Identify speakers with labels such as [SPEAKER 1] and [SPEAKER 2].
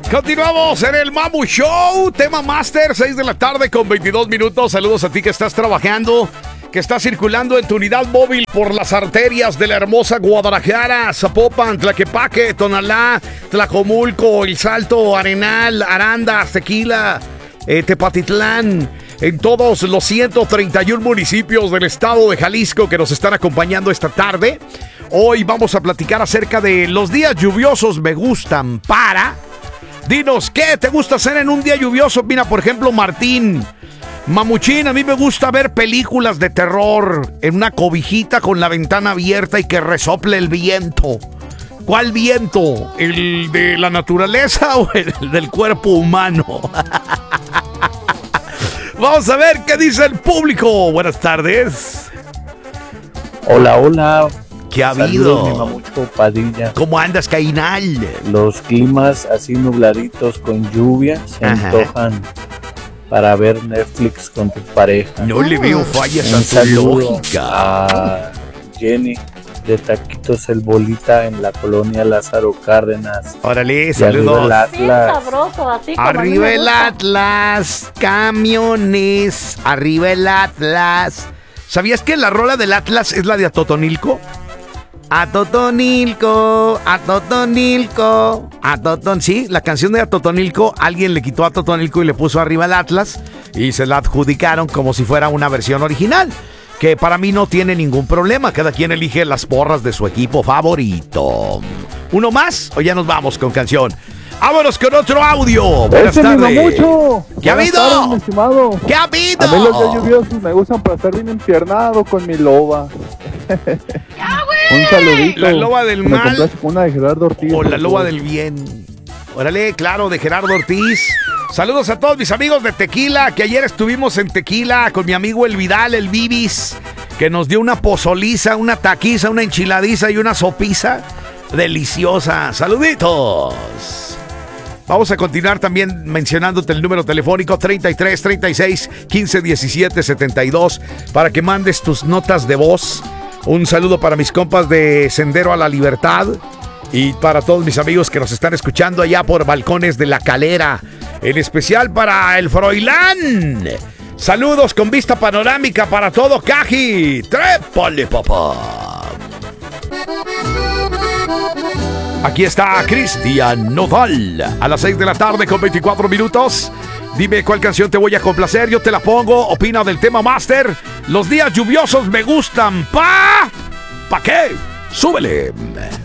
[SPEAKER 1] Continuamos en el Mamu Show, tema Master, 6 de la tarde con 22 minutos. Saludos a ti que estás trabajando, que estás circulando en tu unidad móvil por las arterias de la hermosa Guadalajara, Zapopan, Tlaquepaque, Tonalá, Tlajomulco, El Salto, Arenal, Arandas, Tequila, Tepatitlán, en todos los 131 municipios del estado de Jalisco que nos están acompañando esta tarde. Hoy vamos a platicar acerca de los días lluviosos me gustan para... Dinos, ¿qué te gusta hacer en un día lluvioso? Mira, por ejemplo, Martín, Mamuchín, a mí me gusta ver películas de terror en una cobijita con la ventana abierta y que resople el viento. ¿Cuál viento? ¿El de la naturaleza o el del cuerpo humano? Vamos a ver qué dice el público. Buenas tardes.
[SPEAKER 2] Hola, hola.
[SPEAKER 1] ¿Qué ha
[SPEAKER 2] Saludos,
[SPEAKER 1] habido?
[SPEAKER 2] mi Mamucho Padilla.
[SPEAKER 1] ¿Cómo andas, Cainal?
[SPEAKER 2] Los climas así nubladitos con lluvia se antojan para ver Netflix con tu pareja.
[SPEAKER 1] No le veo fallas
[SPEAKER 2] Un
[SPEAKER 1] a tu
[SPEAKER 2] saludo
[SPEAKER 1] lógica.
[SPEAKER 2] a Jenny de Taquitos El Bolita en la colonia Lázaro Cárdenas.
[SPEAKER 1] Órale,
[SPEAKER 2] Y
[SPEAKER 1] saludos.
[SPEAKER 2] arriba el
[SPEAKER 3] Bien
[SPEAKER 2] Atlas.
[SPEAKER 3] sabroso, así como a mí
[SPEAKER 1] Arriba
[SPEAKER 3] me
[SPEAKER 1] el
[SPEAKER 3] gusta.
[SPEAKER 1] Atlas, camiones, arriba el Atlas. ¿Sabías que la rola del Atlas es la de Atotonilco? Atotonilco, Atotonilco, sí, la canción de Atotonilco, alguien le quitó a Atotonilco y le puso arriba el Atlas y se la adjudicaron como si fuera una versión original, que para mí no tiene ningún problema, cada quien elige las porras de su equipo favorito. ¿Uno más o ya nos vamos con canción? Vámonos con otro audio. Buenas tardes.
[SPEAKER 4] Mucho.
[SPEAKER 1] ¿Qué ha
[SPEAKER 4] Buenas
[SPEAKER 1] habido?
[SPEAKER 4] tardes, mi estimado.
[SPEAKER 1] ¿Qué ha habido?
[SPEAKER 4] A mí los días lluviosos me gustan para estar bien empiernado con mi loba. Un saludito.
[SPEAKER 1] La loba del
[SPEAKER 4] Me
[SPEAKER 1] mal
[SPEAKER 4] complace con una de Gerardo Ortiz.
[SPEAKER 1] o la
[SPEAKER 4] por
[SPEAKER 1] loba
[SPEAKER 4] favor.
[SPEAKER 1] del bien. Órale, claro, de Gerardo Ortiz. Saludos a todos mis amigos de Tequila, que ayer estuvimos en Tequila con mi amigo El Vidal, el Bibis, que nos dio una pozoliza, una taquiza, una enchiladiza y una sopiza deliciosa. Saluditos. Vamos a continuar también mencionándote el número telefónico 33 36 15 17 72 para que mandes tus notas de voz. Un saludo para mis compas de Sendero a la Libertad y para todos mis amigos que nos están escuchando allá por Balcones de la Calera. En especial para el Froilán. Saludos con vista panorámica para todo Caji. ¡Trépale, papá! Aquí está Cristian Nodal a las 6 de la tarde con 24 minutos. Dime cuál canción te voy a complacer, yo te la pongo. Opina del tema Master. Los días lluviosos me gustan. ¿Pa qué? Súbele.